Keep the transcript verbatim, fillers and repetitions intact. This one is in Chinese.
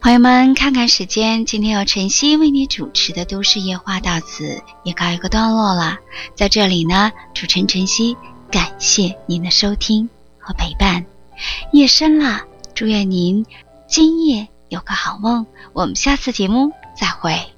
朋友们，看看时间，今天由晨曦为你主持的都市夜话到此也告一个段落了。在这里呢，主持人晨曦感谢您的收听和陪伴。夜深了，祝愿您今夜有个好梦，我们下次节目再会。